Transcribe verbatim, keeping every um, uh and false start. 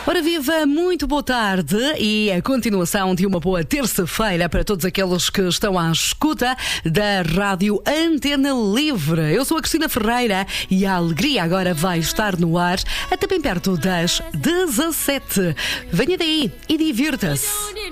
Ora viva, muito boa tarde e a continuação de uma boa terça-feira para todos aqueles que estão à escuta da Rádio Antena Livre. Eu sou a Cristina Ferreira e a alegria agora vai estar no ar até bem perto das dezassete. Venha daí e divirta-se.